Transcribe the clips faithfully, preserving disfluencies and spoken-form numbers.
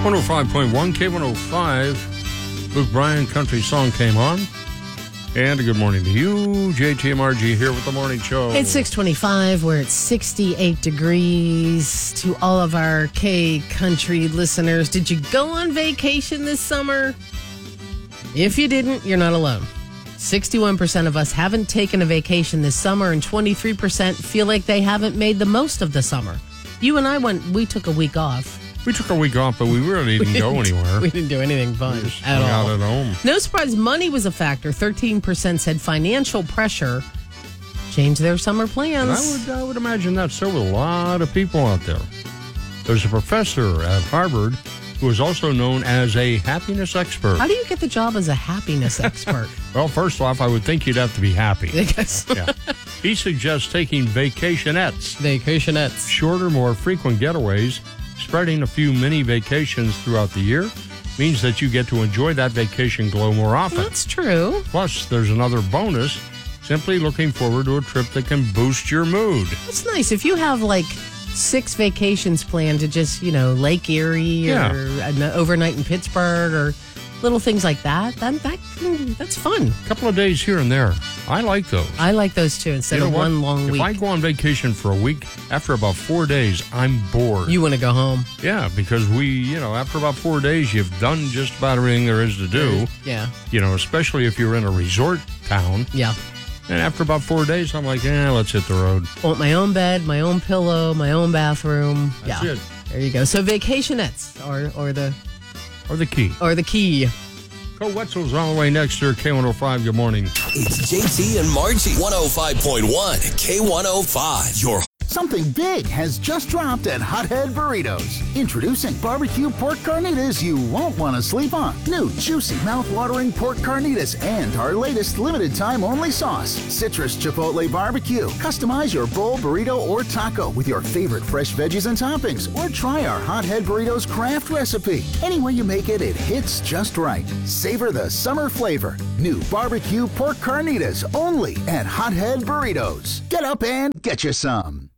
one oh five point one, K one oh five. Luke Bryan, Country Song came on. And a good morning to you. J T M R G here with the morning show. It's six twenty-five. We're at sixty-eight degrees. To all of our K Country listeners, did you go on vacation this summer? If you didn't, you're not alone. sixty-one percent of us haven't taken a vacation this summer, and twenty-three percent feel like they haven't made the most of the summer. You and I went, we took a week off. We took a week off, but we really didn't, we go didn't anywhere. We didn't do anything fun we just at hung all. out at home. No surprise, money was a factor. thirteen percent said financial pressure changed their summer plans. And I would, I would imagine that's so with a lot of people out there. There's a professor at Harvard who is also known as a happiness expert. How do you get the job as a happiness expert? Well, first off, I would think you'd have to be happy. I guess. Yeah. He suggests taking vacationettes. Vacationettes. Shorter, more frequent getaways. Spreading a few mini vacations throughout the year means that you get to enjoy that vacation glow more often. That's true. Plus, there's another bonus, simply looking forward to a trip that can boost your mood. That's nice. If you have like six vacations planned to just, you know, Lake Erie Yeah. or an overnight in Pittsburgh or little things like that, that, that that's fun. A couple of days here and there. I like those. I like those too instead You know of what? one long if week. I go on vacation for a week, after about four days, I'm bored. You want to go home. Yeah, because we, you know, after about four days, you've done just about everything there is to do. Yeah. You know, especially if you're in a resort town. Yeah. And after about four days, I'm like, eh, let's hit the road. Want my own bed, my own pillow, my own bathroom. That's yeah. it. There you go. So vacationettes or or the Or the key. or the key. Co Wetzel's on the way next year, K one oh five. Good morning. It's J T and Margie, one oh five point one, K one oh five. Your Something big has just dropped at Hothead Burritos. Introducing barbecue pork carnitas you won't want to sleep on. New juicy mouth-watering pork carnitas and our latest limited-time only sauce, Citrus Chipotle Barbecue. Customize your bowl, burrito, or taco with your favorite fresh veggies and toppings, or try our Hothead Burritos craft recipe. Any way you make it, it hits just right. Savor the summer flavor. New barbecue pork carnitas only at Hothead Burritos. Get up and get you some.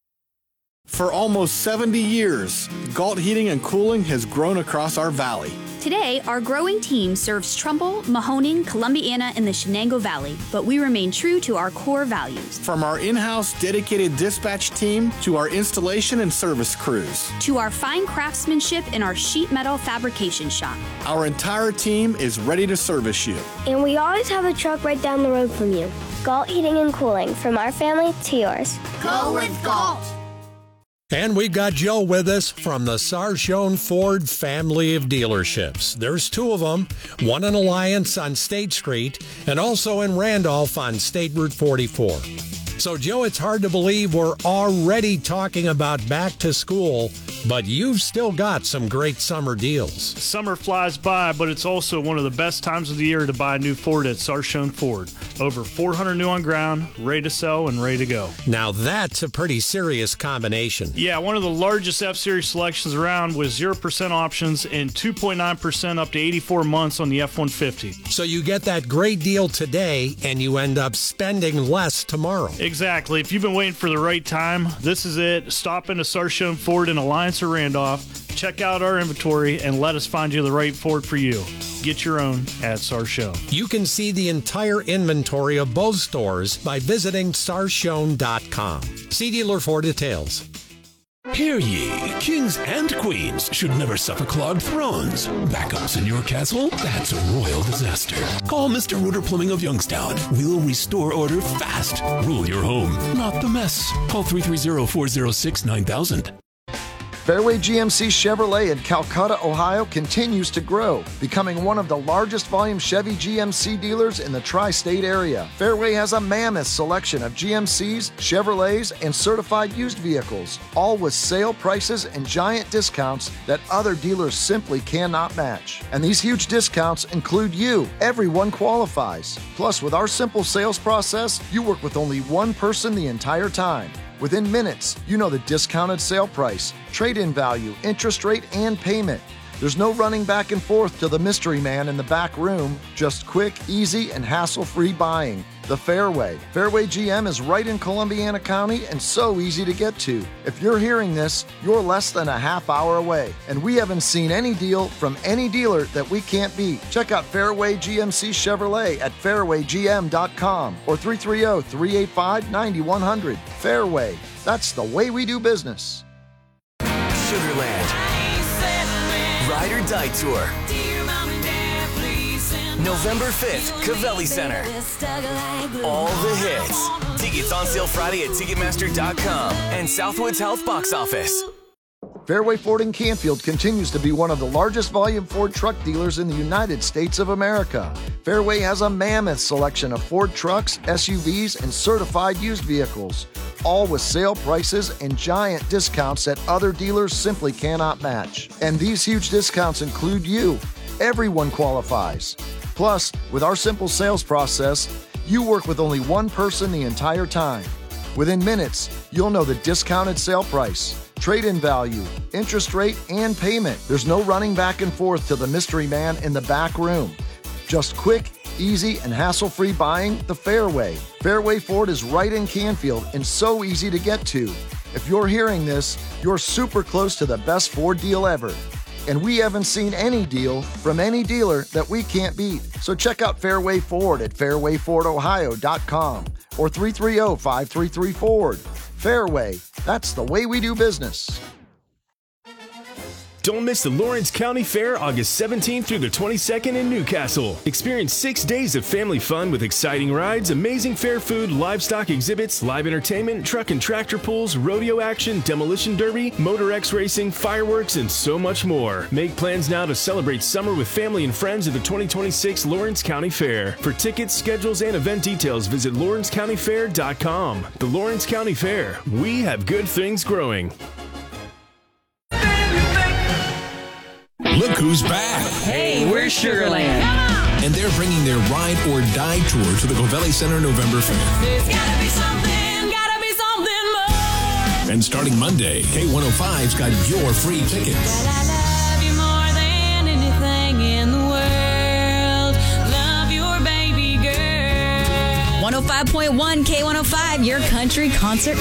For almost seventy years, Galt Heating and Cooling has grown across our valley. Today, our growing team serves Trumbull, Mahoning, Columbiana, and the Shenango Valley, but we remain true to our core values. From our in-house dedicated dispatch team to our installation and service crews. To our fine craftsmanship in our sheet metal fabrication shop. Our entire team is ready to service you. And we always have a truck right down the road from you. Galt Heating and Cooling, from our family to yours. Go with Galt! And we've got Joe with us from the Sarshone Ford family of dealerships. There's two of them, one in Alliance on State Street and also in Randolph on State Route forty-four. So, Joe, it's hard to believe we're already talking about back to school, but you've still got some great summer deals. Summer flies by, but it's also one of the best times of the year to buy a new Ford at Sarshone Ford. Over four hundred new on ground, ready to sell and ready to go. Now, that's a pretty serious combination. Yeah, one of the largest F-Series selections around with zero percent options and two point nine percent up to eighty-four months on the F one fifty. So you get that great deal today, and you end up spending less tomorrow. Exactly. If you've been waiting for the right time, this is it. Stop into Sarshone Ford in Alliance or Randolph. Check out our inventory and let us find you the right Ford for you. Get your own at Sarshone. You can see the entire inventory of both stores by visiting sarshone dot com. See dealer for details. Hear ye, kings and queens should never suffer clogged thrones. Backups in your castle? That's a royal disaster. Call Mister Rooter Plumbing of Youngstown. We'll restore order fast. Rule your home, not the mess. Call three three zero, four zero six, nine thousand. Fairway G M C Chevrolet in Calcutta, Ohio continues to grow, becoming one of the largest volume Chevy G M C dealers in the tri-state area. Fairway has a mammoth selection of G M Cs, Chevrolets, and certified used vehicles, all with sale prices and giant discounts that other dealers simply cannot match. And these huge discounts include you. Everyone qualifies. Plus, with our simple sales process, you work with only one person the entire time. Within minutes, you know the discounted sale price, trade-in value, interest rate, and payment. There's no running back and forth to the mystery man in the back room, just quick, easy, and hassle-free buying. The Fairway. Fairway G M is right in Columbiana County and so easy to get to. If you're hearing this, you're less than a half hour away, and we haven't seen any deal from any dealer that we can't beat. Check out Fairway G M C Chevrolet at fairway g m dot com or three three zero, three eight five, nine one zero zero. Fairway. That's the way we do business. Sugarland Ride or Die Tour, November fifth, Covelli Center. All the hits. Tickets on sale Friday at Ticketmaster dot com and Southwoods Health box office. Fairway Ford in Canfield continues to be one of the largest volume Ford truck dealers in the United States of America. Fairway has a mammoth selection of Ford trucks, S U Vs, and certified used vehicles, all with sale prices and giant discounts that other dealers simply cannot match. And these huge discounts include you. Everyone qualifies. Plus, with our simple sales process, you work with only one person the entire time. Within minutes, you'll know the discounted sale price, trade-in value, interest rate, and payment. There's no running back and forth to the mystery man in the back room. Just quick, easy, and hassle-free buying the Fairway. Fairway Ford is right in Canfield and so easy to get to. If you're hearing this, you're super close to the best Ford deal ever. And we haven't seen any deal from any dealer that we can't beat. So check out Fairway Ford at fairway ford ohio dot com or three three zero, five three three, Ford. Fairway, that's the way we do business. Don't miss the Lawrence County Fair August seventeenth through the twenty-second in Newcastle. Experience six days of family fun with exciting rides, amazing fair food, livestock exhibits, live entertainment, truck and tractor pulls, rodeo action, demolition derby, Motor X racing, fireworks, and so much more. Make plans now to celebrate summer with family and friends at the twenty twenty-six Lawrence County Fair. For tickets, schedules, and event details, visit lawrence county fair dot com. The Lawrence County Fair. We have good things growing. Look who's back. Hey, we're Sugarland. And they're bringing their Ride or Die tour to the Covelli Center November fifth. There's gotta be something, gotta be something more. And starting Monday, K one oh five's got your free tickets. Well, I love you more than anything in the world. Love your baby girl. one oh five point one K one oh five, your country concert